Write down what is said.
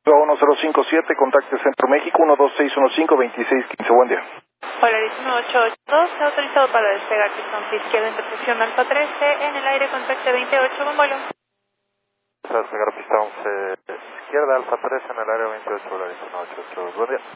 1057, contacte Centro México, 12615-2615, buen día. Polarismo 882, autorizado para despegar pistón izquierda en depresión alfa 13, en el aire contacte 28, buen vuelo. Despegar pistón izquierda alfa 13 en el área 28, Polarismo 882, buen día.